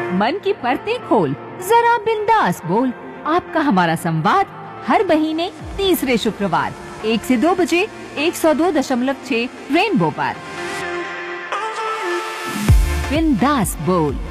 मन की परतें खोल, जरा बिंदास बोल। आपका हमारा संवाद हर महीने तीसरे शुक्रवार 1 से 2 बजे 102.6 रेनबो पर। बिंदास बोल।